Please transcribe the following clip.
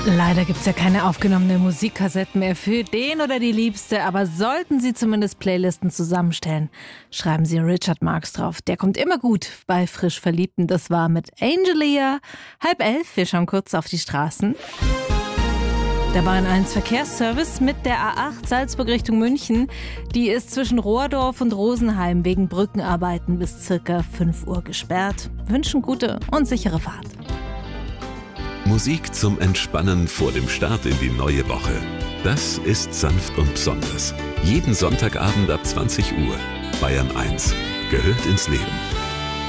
Leider gibt's ja keine aufgenommene Musikkassetten mehr für den oder die Liebste, aber sollten Sie zumindest Playlisten zusammenstellen, schreiben Sie Richard Marx drauf. Der kommt immer gut bei frisch Verliebten. Das war mit Angelia. 10:30, wir schauen kurz auf die Straßen. Der Bahn 1 Verkehrsservice mit der A8 Salzburg Richtung München. Die ist zwischen Rohrdorf und Rosenheim wegen Brückenarbeiten bis circa 5 Uhr gesperrt. Wünschen gute und sichere Fahrt. Musik zum Entspannen vor dem Start in die neue Woche. Das ist sanft und besonders. Jeden Sonntagabend ab 20 Uhr. Bayern 1 gehört ins Leben.